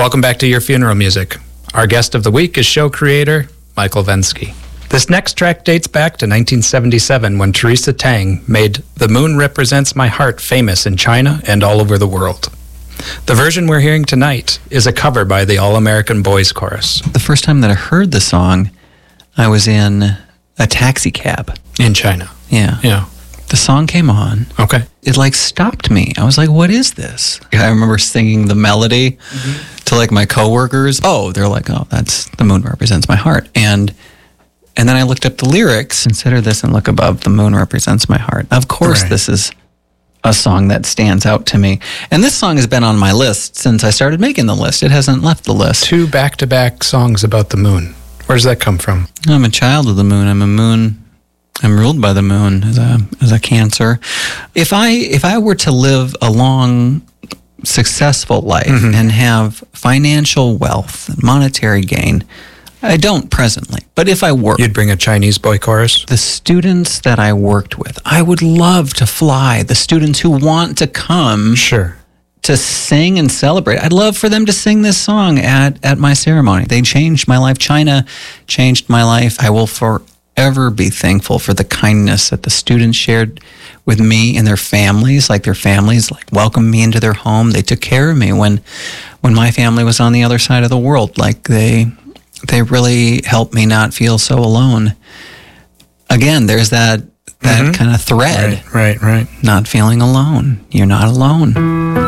Welcome back to Your Funeral Music. Our guest of the week is show creator Michael Vensky. This next track dates back to 1977 when Teresa Tang made The Moon Represents My Heart famous in China and all over the world. The version we're hearing tonight is a cover by the All-American Boys Chorus. The first time that I heard the song, I was in a taxi cab. In China. Yeah. The song came on. Okay. It stopped me. I was like, what is this? I remember singing the melody to my coworkers. Oh, they're like, oh, that's The Moon Represents My Heart. And then I looked up the lyrics. Consider this and look above. The moon represents my heart. Of course, This is a song that stands out to me. And this song has been on my list since I started making the list. It hasn't left the list. 2 back-to-back songs about the moon. Where does that come from? I'm a child of the moon. I'm ruled by the moon as a Cancer. If I were to live a long, successful life and have financial wealth, monetary gain, I don't presently, but if I were, you'd bring a Chinese boy chorus? The students that I worked with, I would love to fly. The students who want to come to sing and celebrate. I'd love for them to sing this song at my ceremony. They changed my life. China changed my life. I will forever be thankful for the kindness that the students shared with me and their families. Their families welcomed me into their home. They took care of me when my family was on the other side of the world. They really helped me not feel so alone. Again, there's that kind of thread. Right. Not feeling alone. You're not alone.